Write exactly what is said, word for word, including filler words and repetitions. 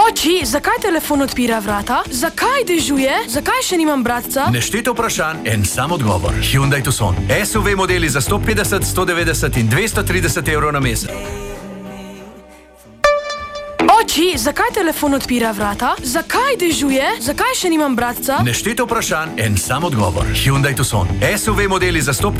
Oči, zakaj telefon odpira vrata? Zakaj dežuje? Zakaj še nimam bratca? Nešteto vprašanj, en sam odgovor. Hyundai Tucson. S U V modeli za sto petdeset, sto devetdeset in dvesto trideset evrov na mesec. Oči, zakaj telefon odpira vrata? Zakaj dežuje? Zakaj še nimam bratca? Nešteto vprašanj, en sam odgovor. Hyundai Tucson. S U V modeli za sto